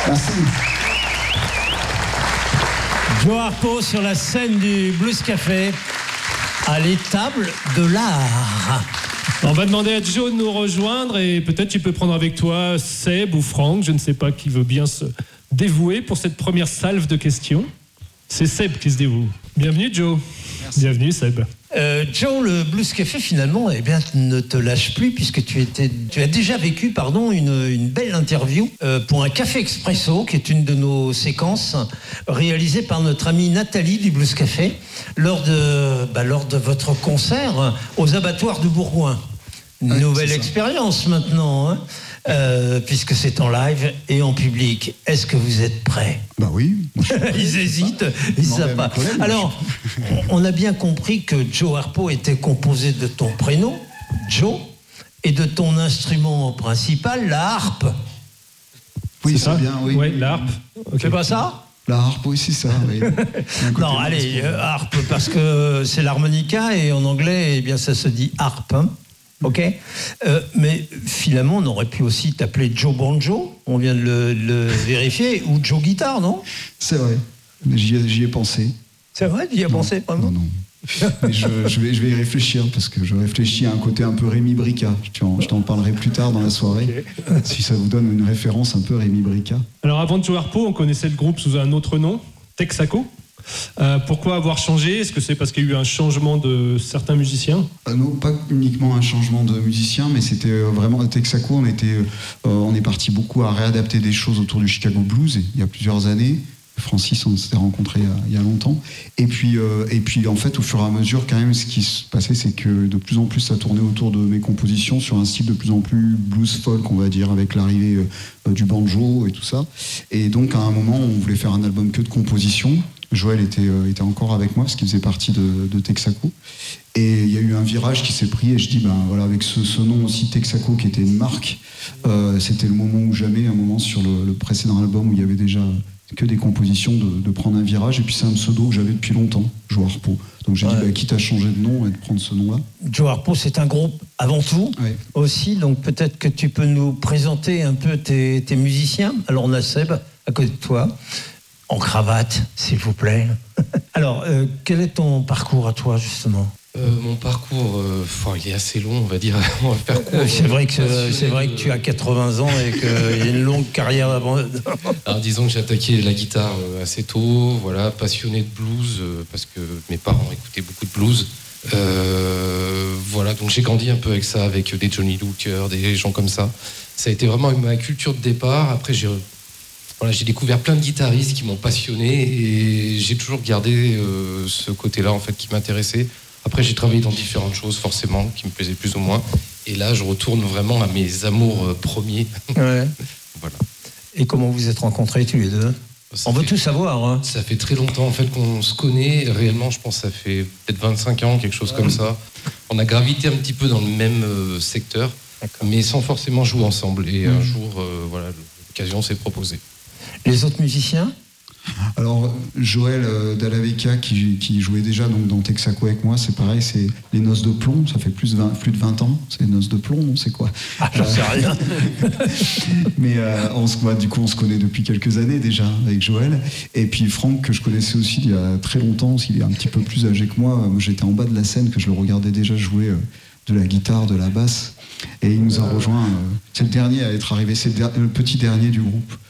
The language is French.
Merci. Joe Harpo sur la scène du Blues Café à l'étable de l'art. On va demander à Joe de nous rejoindre et peut-être tu peux prendre avec toi Seb ou Franck, je ne sais pas qui veut bien se dévouer pour cette première salve de questions. C'est Seb qui se dévoue. Bienvenue Joe. Merci. Bienvenue Seb. Joe, le Blues Café finalement ne te lâche plus puisque tu as déjà vécu une belle interview pour un Café Expresso qui est une de nos séquences réalisée par notre amie Nathalie du Blues Café lors de votre concert aux abattoirs de Bourgoin. Une nouvelle expérience maintenant, hein, puisque c'est en live et en public. Est-ce que vous êtes prêts ? Bah oui. Ils hésitent, ils ne savent pas. Alors, on a bien compris que Joe Harpo était composé de ton prénom, Joe, et de ton instrument principal, la harpe. Oui, c'est bien, oui. Oui, la harpe. Okay. C'est pas ça ? La harpe, oui, c'est ça. Oui. Non, allez, harpe, parce que c'est l'harmonica, et en anglais, eh bien, ça se dit harpe, hein. Ok, mais finalement, on aurait pu aussi t'appeler Joe Banjo, on vient de le vérifier, ou Joe Guitare, non ? C'est vrai, j'y ai pensé. C'est vrai, tu y as pensé, vraiment ? Non. Mais je vais y réfléchir, parce que je réfléchis à un côté un peu Rémi Brica. Je t'en parlerai plus tard dans la soirée, si ça vous donne une référence un peu Rémi Brica. Alors avant de Joe Harpo, on connaissait le groupe sous un autre nom, Texaco. Pourquoi avoir changé ? Est-ce que c'est parce qu'il y a eu un changement de certains musiciens ? Non, pas uniquement un changement de musicien, mais c'était vraiment à Texaco. On est parti beaucoup à réadapter des choses autour du Chicago Blues il y a plusieurs années. Francis, on s'était rencontrés il y a longtemps. Et puis, en fait, au fur et à mesure, quand même, ce qui se passait, c'est que de plus en plus, ça tournait autour de mes compositions sur un style de plus en plus blues folk, on va dire, avec l'arrivée du banjo et tout ça. Et donc, à un moment, on voulait faire un album que de compositions. Joël était encore avec moi parce qu'il faisait partie de Texaco. Et il y a eu un virage qui s'est pris et je dis, avec ce nom aussi, Texaco, qui était une marque, c'était le moment ou jamais, un moment sur le précédent album où il y avait déjà que des compositions, de prendre un virage. Et puis c'est un pseudo que j'avais depuis longtemps, Joe Harpo. Donc j'ai dit, quitte à changer de nom et de prendre ce nom-là. Joe Harpo, c'est un groupe avant tout, aussi. Donc peut-être que tu peux nous présenter un peu tes musiciens. Alors on a Seb à côté de toi. En cravate, s'il vous plaît. Alors, quel est ton parcours à toi, justement ? Mon parcours, il est assez long, on va dire. On va faire court. C'est vrai que tu as 80 ans et qu'il y a une longue carrière avant. Alors, disons que j'ai attaqué la guitare assez tôt, voilà, passionné de blues, parce que mes parents écoutaient beaucoup de blues. Voilà, donc j'ai grandi un peu avec ça, avec des Johnny Looker, des gens comme ça. Ça a été vraiment ma culture de départ. Après, j'ai découvert plein de guitaristes qui m'ont passionné et j'ai toujours gardé ce côté-là en fait qui m'intéressait. Après, j'ai travaillé dans différentes choses forcément qui me plaisaient plus ou moins. Et là, je retourne vraiment à mes amours premiers. Ouais. Voilà. Et comment vous êtes rencontrés tous les deux ? On veut tout savoir. Hein. Ça fait très longtemps en fait qu'on se connaît. Réellement, je pense que ça fait peut-être 25 ans, quelque chose comme ça. On a gravité un petit peu dans le même secteur, mais sans forcément jouer ensemble. Et un jour, l'occasion s'est proposée. Les autres musiciens ? Alors, Joël Dallavecchia, qui jouait déjà donc, dans Texaco avec moi, c'est pareil, c'est les Noces de plomb, ça fait plus de 20 ans, c'est les Noces de plomb, non, c'est quoi ? J'en sais rien. Mais on se connaît depuis quelques années déjà avec Joël. Et puis Franck, que je connaissais aussi il y a très longtemps, parce qu'il est un petit peu plus âgé que moi. Moi, j'étais en bas de la scène, que je le regardais déjà jouer de la guitare, de la basse. Et il nous a rejoint, c'est le dernier à être arrivé, c'est le petit dernier du groupe.